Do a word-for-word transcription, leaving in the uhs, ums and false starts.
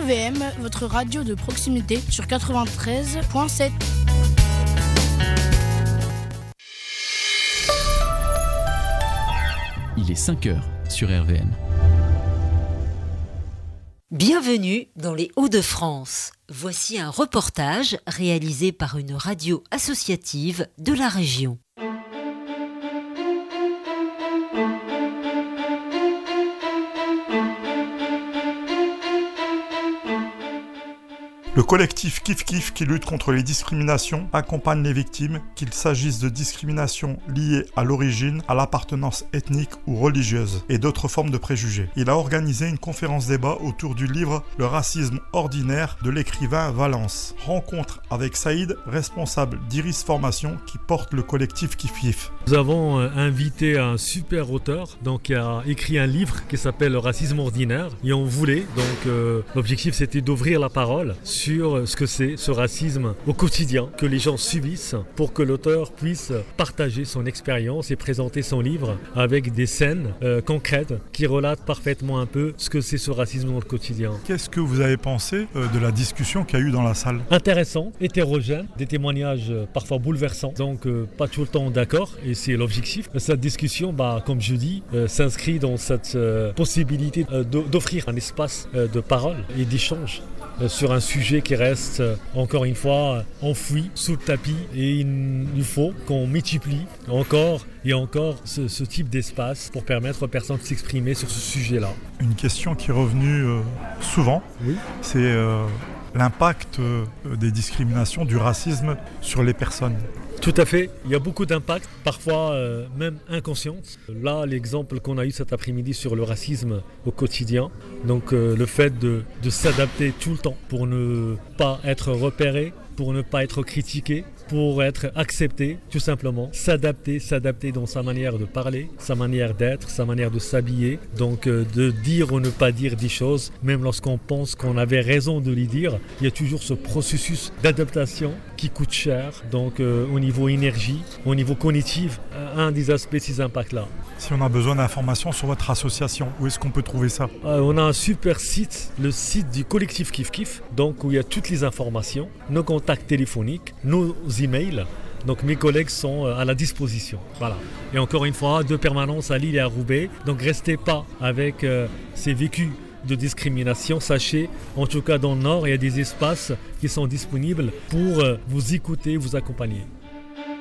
V M, votre radio de proximité sur quatre-vingt-treize virgule sept. Il est cinq heures sur R V M. Bienvenue dans les Hauts-de-France. Voici un reportage réalisé par une radio associative de la région. Le collectif Kif Kif, qui lutte contre les discriminations, accompagne les victimes, qu'il s'agisse de discriminations liées à l'origine, à l'appartenance ethnique ou religieuse, et d'autres formes de préjugés. Il a organisé une conférence débat autour du livre « Le racisme ordinaire » de l'écrivain Valence. Rencontre avec Saïd, responsable d'Iris Formation, qui porte le collectif Kif Kif. Nous avons invité un super auteur donc, qui a écrit un livre qui s'appelle « Le racisme ordinaire » et on voulait, donc euh, l'objectif c'était d'ouvrir la parole sur sur ce que c'est ce racisme au quotidien que les gens subissent pour que l'auteur puisse partager son expérience et présenter son livre avec des scènes euh, concrètes qui relatent parfaitement un peu ce que c'est ce racisme dans le quotidien. Qu'est-ce que vous avez pensé euh, de la discussion qu'il y a eu dans la salle ? Intéressant, hétérogène, des témoignages euh, parfois bouleversants, donc euh, pas tout le temps d'accord et c'est l'objectif. Cette discussion, bah, comme je dis, euh, s'inscrit dans cette euh, possibilité euh, d'offrir un espace euh, de parole et d'échange sur un sujet qui reste encore une fois enfoui sous le tapis et il, il faut qu'on multiplie encore et encore ce, ce type d'espace pour permettre aux personnes de s'exprimer sur ce sujet-là. Une question qui est revenue euh, souvent, oui. c'est euh, l'impact euh, des discriminations, du racisme sur les personnes. Tout à fait, il y a beaucoup d'impacts, parfois euh, même inconscients. Là, l'exemple qu'on a eu cet après-midi sur le racisme au quotidien, donc euh, le fait de, de s'adapter tout le temps pour ne pas être repéré, pour ne pas être critiqué, pour être accepté, tout simplement. S'adapter, s'adapter dans sa manière de parler, sa manière d'être, sa manière de s'habiller. Donc euh, de dire ou ne pas dire des choses, même lorsqu'on pense qu'on avait raison de les dire, il y a toujours ce processus d'adaptation qui coûte cher. Donc euh, au niveau énergie, au niveau cognitif, un des aspects de ces impacts-là. Si on a besoin d'informations sur votre association, où est-ce qu'on peut trouver ça ? euh, On a un super site, le site du collectif Kif Kif, donc où il y a toutes les informations, nos contacts téléphoniques, nos emails. Donc mes collègues sont à la disposition. Voilà. Et encore une fois, deux permanences à Lille et à Roubaix. Donc restez pas avec euh, ces vécus de discrimination. Sachez, en tout cas dans le Nord, il y a des espaces qui sont disponibles pour euh, vous écouter, vous accompagner.